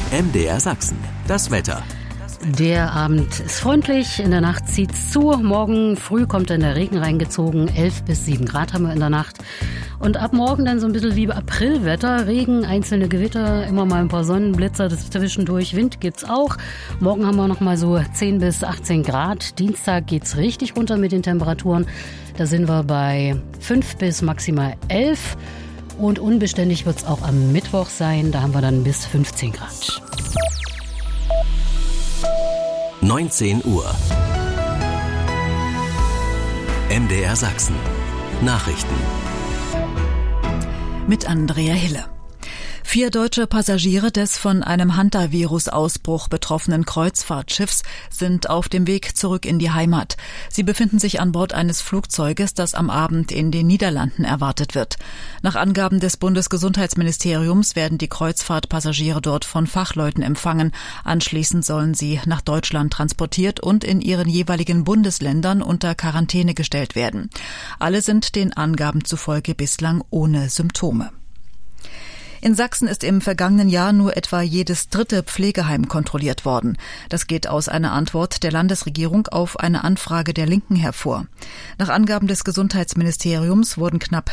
MDR Sachsen, das Wetter. Der Abend ist freundlich, in der Nacht zieht's zu. Morgen früh kommt dann der Regen reingezogen, 11 bis 7 Grad haben wir in der Nacht. Und ab morgen dann so ein bisschen wie Aprilwetter, Regen, einzelne Gewitter, immer mal ein paar Sonnenblitzer, das zwischendurch, Wind gibt's auch. Morgen haben wir noch mal so 10 bis 18 Grad. Dienstag geht's richtig runter mit den Temperaturen. Da sind wir bei 5 bis maximal 11. Und unbeständig wird's auch am Mittwoch sein, da haben wir dann bis 15 Grad. 19 Uhr. MDR Sachsen. Nachrichten. Mit Andrea Hille. 4 deutsche Passagiere des von einem Hantavirus-Ausbruch betroffenen Kreuzfahrtschiffs sind auf dem Weg zurück in die Heimat. Sie befinden sich an Bord eines Flugzeuges, das am Abend in den Niederlanden erwartet wird. Nach Angaben des Bundesgesundheitsministeriums werden die Kreuzfahrtpassagiere dort von Fachleuten empfangen. Anschließend sollen sie nach Deutschland transportiert und in ihren jeweiligen Bundesländern unter Quarantäne gestellt werden. Alle sind den Angaben zufolge bislang ohne Symptome. In Sachsen ist im vergangenen Jahr nur etwa jedes 3. Pflegeheim kontrolliert worden. Das geht aus einer Antwort der Landesregierung auf eine Anfrage der Linken hervor. Nach Angaben des Gesundheitsministeriums wurden knapp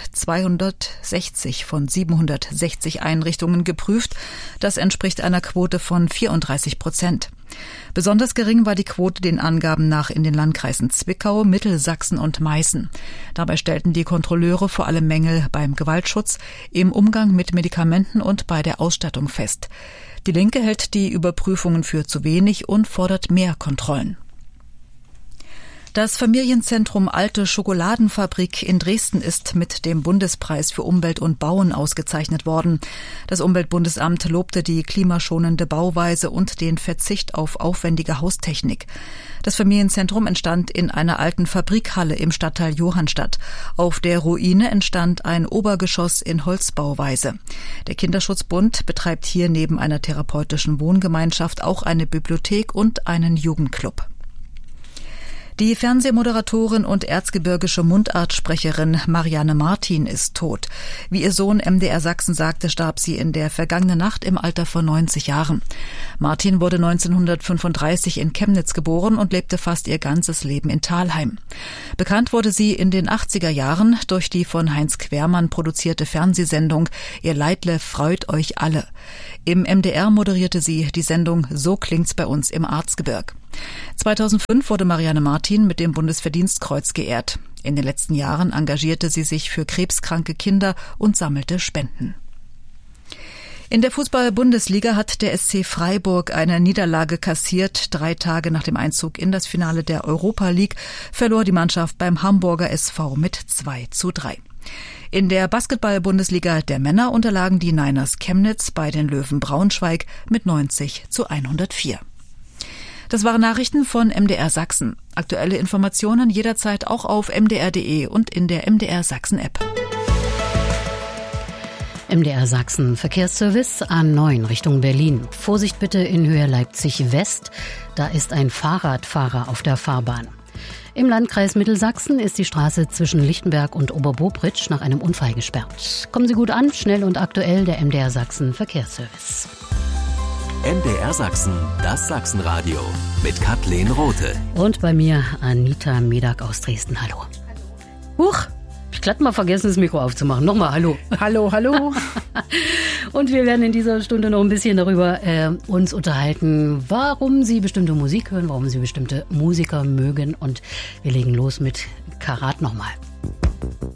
260 von 760 Einrichtungen geprüft. Das entspricht einer Quote von 34%. Besonders gering war die Quote den Angaben nach in den Landkreisen Zwickau, Mittelsachsen und Meißen. Dabei stellten die Kontrolleure vor allem Mängel beim Gewaltschutz, im Umgang mit Medikamenten und bei der Ausstattung fest. Die Linke hält die Überprüfungen für zu wenig und fordert mehr Kontrollen. Das Familienzentrum Alte Schokoladenfabrik in Dresden ist mit dem Bundespreis für Umwelt und Bauen ausgezeichnet worden. Das Umweltbundesamt lobte die klimaschonende Bauweise und den Verzicht auf aufwendige Haustechnik. Das Familienzentrum entstand in einer alten Fabrikhalle im Stadtteil Johannstadt. Auf der Ruine entstand ein Obergeschoss in Holzbauweise. Der Kinderschutzbund betreibt hier neben einer therapeutischen Wohngemeinschaft auch eine Bibliothek und einen Jugendclub. Die Fernsehmoderatorin und erzgebirgische Mundartsprecherin Marianne Martin ist tot. Wie ihr Sohn MDR Sachsen sagte, starb sie in der vergangenen Nacht im Alter von 90 Jahren. Martin wurde 1935 in Chemnitz geboren und lebte fast ihr ganzes Leben in Thalheim. Bekannt wurde sie in den 80er Jahren durch die von Heinz Quermann produzierte Fernsehsendung Ihr Leidle freut euch alle. Im MDR moderierte sie die Sendung So klingt's bei uns im Erzgebirg. 2005 wurde Marianne Martin mit dem Bundesverdienstkreuz geehrt. In den letzten Jahren engagierte sie sich für krebskranke Kinder und sammelte Spenden. In der Fußball-Bundesliga hat der SC Freiburg eine Niederlage kassiert. 3 Tage nach dem Einzug in das Finale der Europa League verlor die Mannschaft beim Hamburger SV mit 2:3. In der Basketball-Bundesliga der Männer unterlagen die Niners Chemnitz bei den Löwen Braunschweig mit 90:104. Das waren Nachrichten von MDR Sachsen. Aktuelle Informationen jederzeit auch auf mdr.de und in der MDR Sachsen App. MDR Sachsen Verkehrsservice A9 Richtung Berlin. Vorsicht bitte in Höhe Leipzig West. Da ist ein Fahrradfahrer auf der Fahrbahn. Im Landkreis Mittelsachsen ist die Straße zwischen Lichtenberg und Oberbobritsch nach einem Unfall gesperrt. Kommen Sie gut an, schnell und aktuell der MDR Sachsen Verkehrsservice. MDR Sachsen, das Sachsenradio mit Kathleen Rothe. Und bei mir Anita Medak aus Dresden. Hallo. Huch, ich glatt mal vergessen, das Mikro aufzumachen. Nochmal hallo. Hallo, hallo. Und wir werden in dieser Stunde noch ein bisschen darüber uns unterhalten, warum Sie bestimmte Musik hören, warum Sie bestimmte Musiker mögen. Und wir legen los mit Karat nochmal.